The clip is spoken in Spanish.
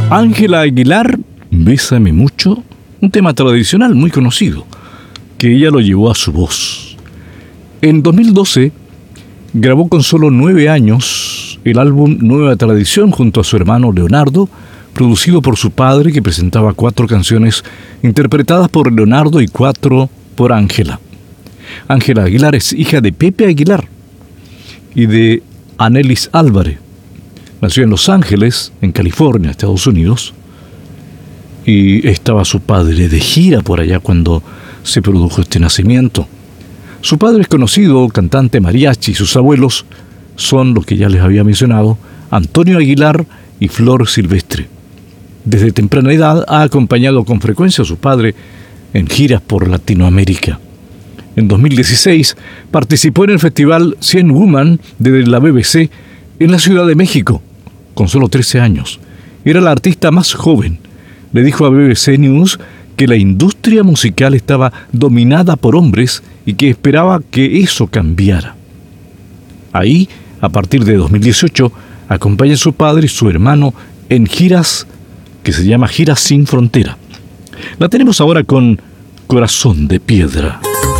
Ángela Aguilar, Bésame mucho, un tema tradicional muy conocido, que ella lo llevó a su voz. En 2012 grabó con solo 9 años el álbum Nueva Tradición junto a su hermano Leonardo, producido por su padre, que presentaba 4 canciones interpretadas por Leonardo y 4 por Ángela. Ángela Aguilar es hija de Pepe Aguilar y de Anelis Álvarez. Nació en Los Ángeles, en California, Estados Unidos, y estaba su padre de gira por allá cuando se produjo este nacimiento. Su padre es conocido cantante mariachi y sus abuelos son los que ya les había mencionado, Antonio Aguilar y Flor Silvestre. Desde temprana edad ha acompañado con frecuencia a su padre en giras por Latinoamérica. En 2016 participó en el festival 100 Woman de la BBC en la Ciudad de México, con solo 13 años. Era la artista más joven. Le dijo a BBC News que la industria musical estaba dominada por hombres y que esperaba que eso cambiara. Ahí, a partir de 2018, acompaña a su padre y su hermano en giras que se llama Giras Sin Frontera. La tenemos ahora con Corazón de Piedra.